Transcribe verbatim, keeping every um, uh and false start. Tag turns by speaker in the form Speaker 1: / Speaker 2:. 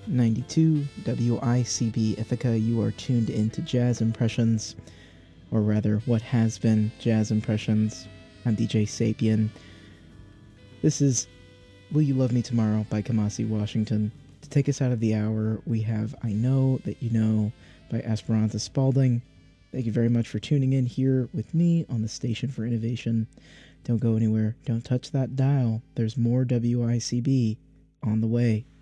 Speaker 1: ninety-two W I C B Ithaca. You are tuned into Jazz Impressions, or rather, what has been Jazz Impressions. I'm D J Sapien. This is Will You Love Me Tomorrow by Kamasi Washington. To take us out of the hour, we have I Know That You Know by Esperanza Spalding. Thank you very much for tuning in here with me on the Station for Innovation. Don't go anywhere. Don't touch that dial. There's more W I C B on the way.